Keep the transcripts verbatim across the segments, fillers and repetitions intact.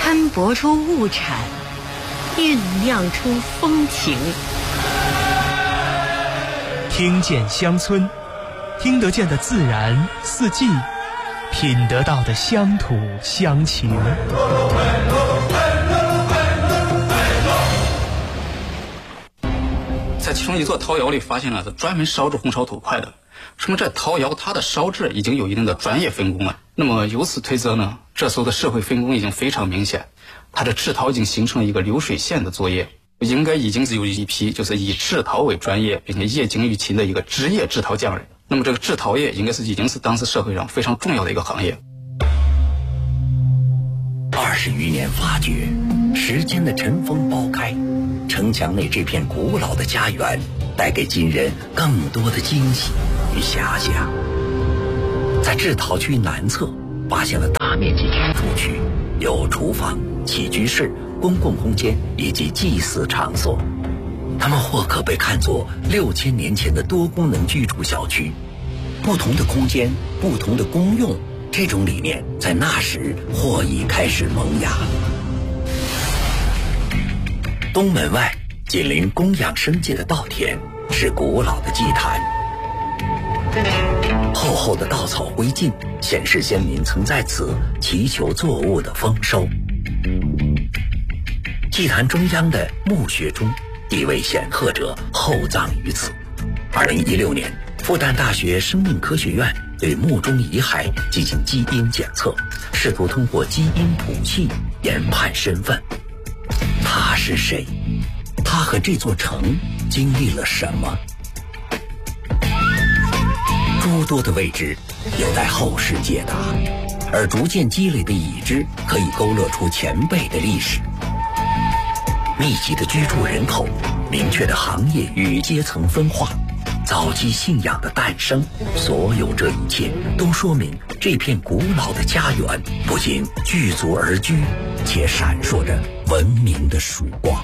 摊薄出物产，酝酿出风情。 听见乡村，听得见的自然四季，品得到的乡土乡情。 在其中一座陶窑里发现了是专门烧制红烧土块的，说明这陶窑它的烧制已经有一定的专业分工了。那么由此推测呢，这时候的社会分工已经非常明显，它的制陶已经形成了一个流水线的作业，应该已经是有一批就是以制陶为专业并且业精于勤的一个职业制陶匠人。那么这个制陶业应该是已经是当时社会上非常重要的一个行业。 二十余年发掘，时间的尘封剥开，城墙内这片古老的家园带给今人更多的惊喜与遐想。在制陶区南侧发现了大面积居住区，有厨房、起居室、公共空间以及祭祀场所，它们或可被看作六千年前的多功能居住小区。不同的空间，不同的功用，这种理念在那时或已开始萌芽。东门外紧邻供养生界的稻田是古老的祭坛，厚厚的稻草灰烬显示先民曾在此祈求作物的丰收。祭坛中央的墓穴中，地位显赫者厚葬于此。二零一六年，复旦大学生命科学院对墓中遗骸进行基因检测，试图通过基因谱系研判身份。他是谁？他和这座城经历了什么？诸多的未知有待后世解答，而逐渐积累的已知可以勾勒出前辈的历史。密集的居住人口，明确的行业与阶层分化，早期信仰的诞生，所有这一切都说明这片古老的家园不仅具足而居，且闪烁着文明的曙光。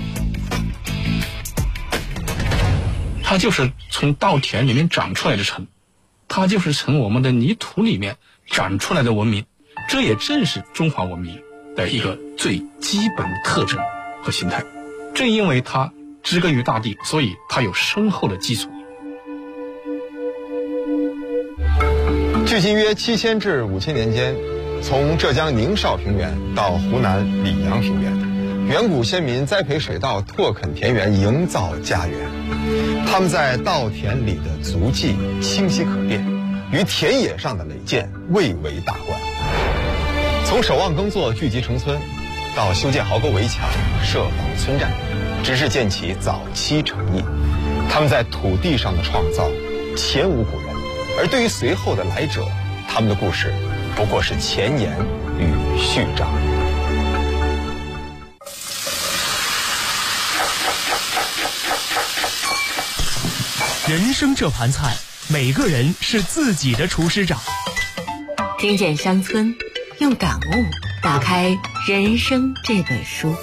它就是从稻田里面长出来的城，它就是从我们的泥土里面长出来的文明，这也正是中华文明的一个最基本的特征和形态。正因为它植根于大地，所以它有深厚的基础。 距今约七千至五千年间，从浙江宁绍平原到湖南溧阳平原，远古先民栽培水稻，拓垦田园，营造家园。他们在稻田里的足迹清晰可辨，与田野上的垒建蔚为大观。从守望耕作聚集成村，到修建壕沟围墙、设防村寨，直至建起早期城邑，他们在土地上的创造前无古人。而对于随后的来者，他们的故事不过是前言与序章。 人生这盘菜，每个人是自己的厨师长。 听见乡村，用感悟打开人生这本书。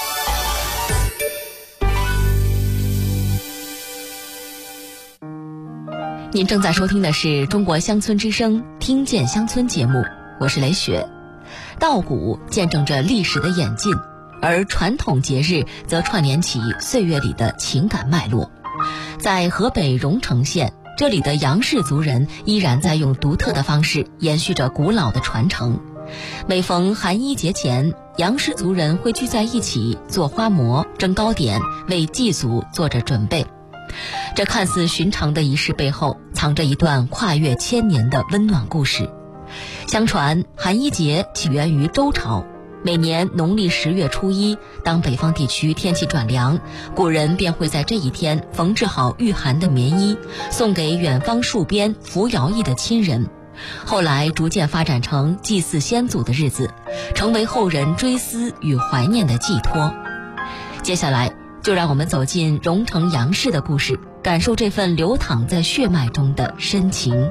您正在收听的是中国乡村之声听见乡村节目，我是雷雪。稻谷见证着历史的演进，而传统节日则串联起岁月里的情感脉络。在河北荣成县，这里的杨氏族人依然在用独特的方式延续着古老的传承。每逢寒衣节前，杨氏族人会聚在一起做花馍、蒸糕点，为祭祖做着准备。这看似寻常的仪式背后，藏着一段跨越千年的温暖故事。相传寒衣节起源于周朝，每年农历十月初一，当北方地区天气转凉，古人便会在这一天缝制好御寒的棉衣，送给远方戍边服徭役的亲人。后来逐渐发展成祭祀先祖的日子，成为后人追思与怀念的寄托。接下来就让我们走进荣成杨氏的故事，感受这份流淌在血脉中的深情。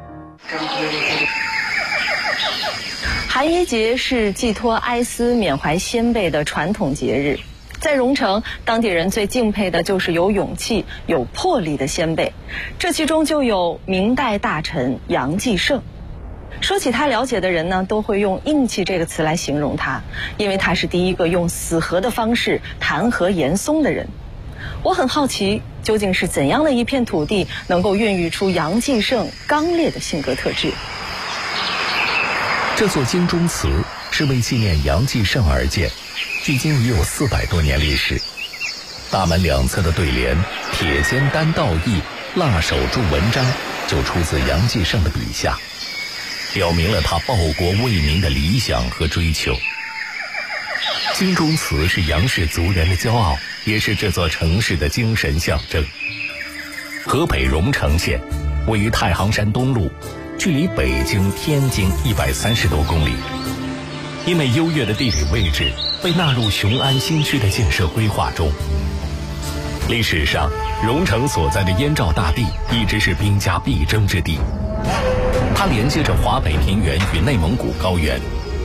寒衣节是寄托哀思、缅怀先辈的传统节日。在荣成，当地人最敬佩的就是有勇气、有魄力的先辈，这其中就有明代大臣杨继盛。 说起他，了解的人呢都会用硬气这个词来形容他，因为他是第一个用死核的方式弹劾严嵩的人。我很好奇，究竟是怎样的一片土地能够孕育出杨继盛刚烈的性格特质？ 这座京中祠是为纪念杨继盛而建，距今已有四百多年历史。大门两侧的对联“铁肩担道义，辣手著文章”就出自杨继盛的笔下，表明了他报国为民的理想和追求。京中祠是杨氏族人的骄傲，也是这座城市的精神象征。河北荣成县位于太行山东麓，距离北京、天津一百三十多公里。因为优越的地理位置，被纳入雄安新区的建设规划中。历史上，荣成所在的燕赵大地一直是兵家必争之地。它连接着华北平原与内蒙古高原，